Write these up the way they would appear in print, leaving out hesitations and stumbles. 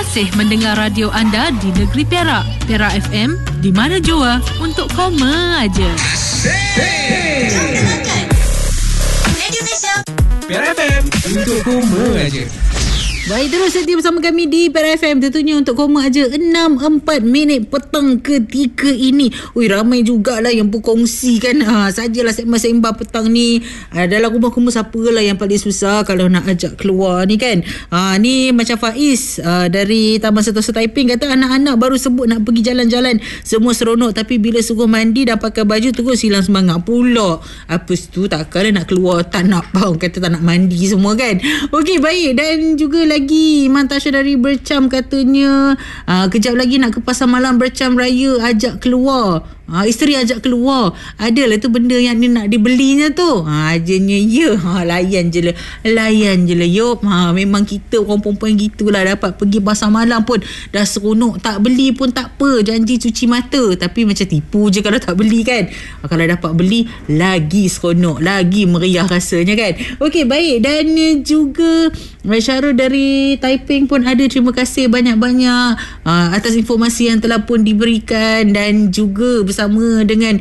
kasih mendengar radio anda di negeri Perak. Perak FM, di mana jua untuk koma aja. Perak FM, untuk koma aja. Baik, terus setia bersama kami di Perak FM. Tentunya untuk koma aja 6:04 petang ketika ini. Ui, ramai jugalah yang berkongsi kan. Sajalah segmen sembang petang ni. Dalam rumah-rumah siapalah yang paling susah kalau nak ajak keluar ni kan. Ni macam Faiz dari Taman Sentosa Taiping kata anak-anak baru sebut nak pergi jalan-jalan. Semua seronok tapi bila suruh mandi dah pakai baju terus hilang semangat pula. Apa tu, takkanlah nak keluar tak nak bau, kata tak nak mandi semua kan. Okey, baik. Dan juga lagi Iman Tasha dari Bercam katanya kejap lagi nak ke pasar malam Bercam Raya, ajak keluar. Isteri ajak keluar. Adalah tu benda yang ni nak dibelinya tu. Ajanya ya. Layan je lah Yop. Memang kita orang perempuan gitulah, dapat pergi pasar malam pun dah seronok, tak beli pun tak apa, janji cuci mata, tapi macam tipu je kalau tak beli kan. Kalau dapat beli lagi seronok, lagi meriah rasanya kan. Okey, baik. Dan juga Syarul dari Taiping pun ada, terima kasih banyak-banyak atas informasi yang telah pun diberikan, dan juga bersama dengan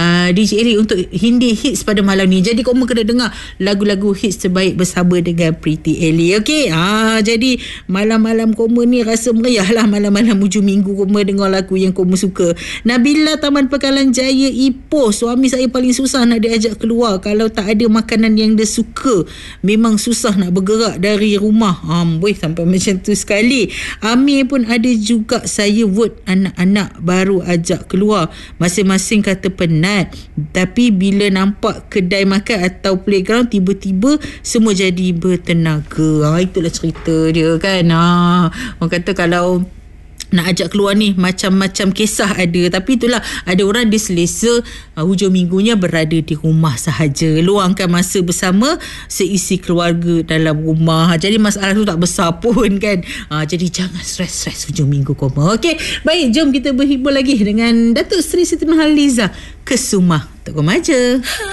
DJ Eli untuk Hindi Hits pada malam ni. Jadi korang kena dengar lagu-lagu hits terbaik bersama dengan Pretty Eli. Okey, jadi malam-malam korang ni rasa meriah lah. Malam-malam hujung minggu korang dengar lagu yang korang suka. Nabila Taman Pekalan Jaya Ipoh, suami saya paling susah nak diajak keluar kalau tak ada makanan yang dia suka. Memang susah nak bergerak dari rumah. Sampai macam tu sekali. Amir pun ada juga, saya vote anak-anak baru ajak keluar. Masing-masing kata penat, tapi bila nampak kedai makan atau playground tiba-tiba semua jadi bertenaga. Itulah cerita dia kan. Orang kata kalau nak ajak keluar ni macam-macam kisah ada, tapi itulah, ada orang dia selesa hujung minggunya berada di rumah sahaja, luangkan masa bersama seisi keluarga dalam rumah. Jadi masalah tu tak besar pun kan. Jadi jangan stres-stres hujung minggu koma. Okey, baik, jom kita berhibur lagi dengan Datuk Seri Siti Nurhaliza Kesumah. Tak koma aja.